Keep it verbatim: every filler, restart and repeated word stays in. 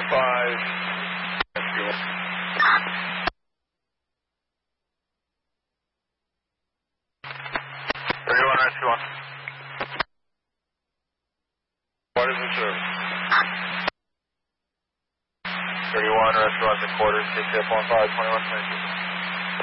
five. thirty-one, rescue one. What is the service? thirty-one, rescue one, the quarters, six, one five, twenty-one, twenty-two.